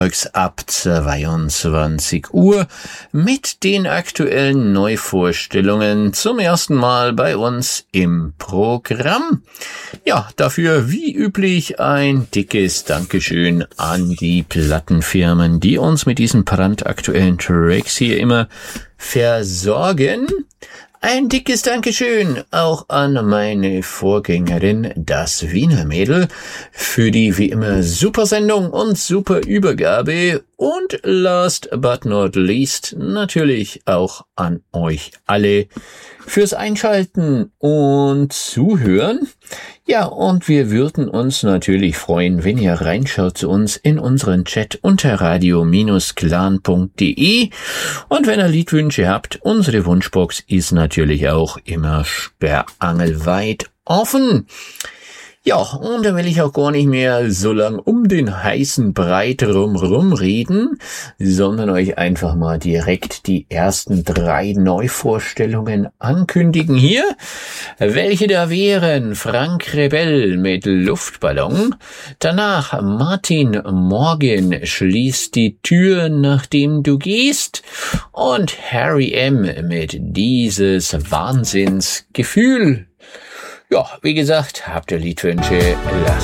ab 22 Uhr mit den aktuellen Neuvorstellungen zum ersten Mal bei uns im Programm. Ja, dafür wie üblich ein dickes Dankeschön an die Plattenfirmen, die uns mit diesen brandaktuellen Tracks hier immer versorgen. Ein dickes Dankeschön auch an meine Vorgängerin, das Wiener Mädel, für die wie immer super Sendung und super Übergabe. Und last but not least natürlich auch an euch alle fürs Einschalten und Zuhören. Ja, und wir würden uns natürlich freuen, wenn ihr reinschaut zu uns in unseren Chat unter radio-clan.de. Und wenn ihr Liedwünsche habt, unsere Wunschbox ist natürlich auch immer sperrangelweit offen. Ja, und da will ich auch gar nicht mehr so lang um den heißen Brei drumrum reden, sondern euch einfach mal direkt die ersten 3 Neuvorstellungen ankündigen hier. Welche da wären: Frank Rebell mit Luftballon, danach Martin Morgan, Schließ die Tür, nachdem du gehst, und Harry M. mit Dieses Wahnsinnsgefühl. Ja, wie gesagt, habt ihr Liedwünsche, lasst